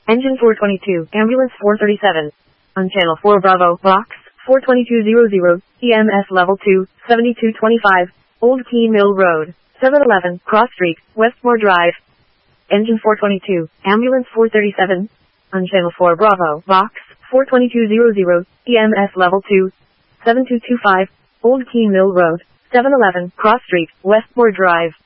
Engine 422, Ambulance 437. On Channel 4 Bravo, Box 42200, EMS Level 2, 7225, Old Key Mill Road, 711, Cross Street, Westmore Drive. Engine 422, Ambulance 437. On Channel 4 Bravo, Box 42200, EMS Level 2, 7225, Old Key Mill Road, 711, Cross Street, Westmore Drive.